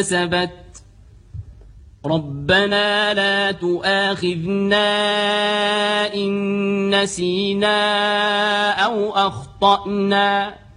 كسبت ربنا لا تؤاخذنا إن نسينا أو أخطأنا